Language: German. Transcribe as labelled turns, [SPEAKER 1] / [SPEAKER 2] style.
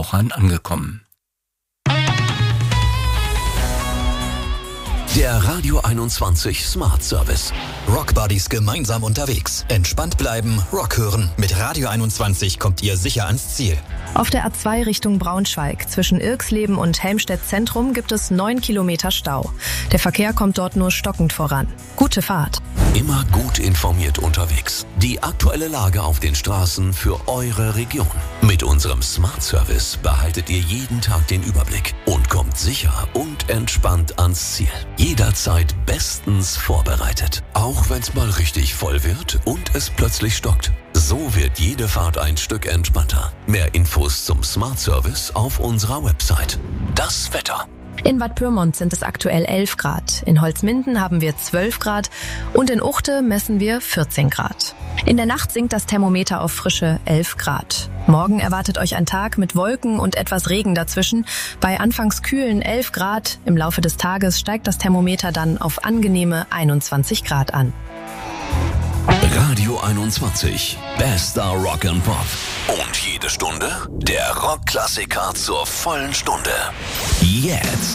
[SPEAKER 1] Verbrauchern angekommen.
[SPEAKER 2] Der Radio 21 Smart Service.
[SPEAKER 3] Rockbuddies gemeinsam unterwegs. Entspannt bleiben, Rock hören. Mit Radio 21 kommt ihr sicher ans Ziel.
[SPEAKER 4] Auf der A2 Richtung Braunschweig zwischen Irxleben und Helmstedt Zentrum gibt es 9 Kilometer Stau. Der Verkehr kommt dort nur stockend voran. Gute Fahrt.
[SPEAKER 2] Immer gut informiert unterwegs. Die aktuelle Lage auf den Straßen für eure Region. Mit unserem Smart Service behaltet ihr jeden Tag den Überblick und kommt sicher und entspannt ans Ziel. Jederzeit bestens vorbereitet. Auch wenn es mal richtig voll wird und es plötzlich stockt. So wird jede Fahrt ein Stück entspannter. Mehr Infos zum Smart Service auf unserer Website. Das Wetter.
[SPEAKER 4] In Bad Pyrmont sind es aktuell 11 Grad. In Holzminden haben wir 12 Grad und in Uchte messen wir 14 Grad. In der Nacht sinkt das Thermometer auf frische 11 Grad. Morgen erwartet euch ein Tag mit Wolken und etwas Regen dazwischen. Bei anfangs kühlen 11 Grad. Im Laufe des Tages steigt das Thermometer dann auf angenehme 21 Grad an.
[SPEAKER 2] Radio 21. Bester Rock and Pop. Und jede Stunde der Rockklassiker zur vollen Stunde. Jetzt.